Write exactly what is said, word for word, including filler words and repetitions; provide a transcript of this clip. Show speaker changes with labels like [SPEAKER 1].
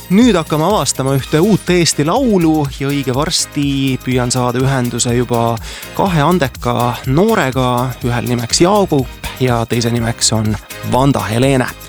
[SPEAKER 1] nüüd hakkame avastama ühte uut Eesti laulu ja õige varsti püüan saada ühenduse juba kahe andeka noorega, ühel nimeks Jaagup ja teise nimeks on Vanda Helene.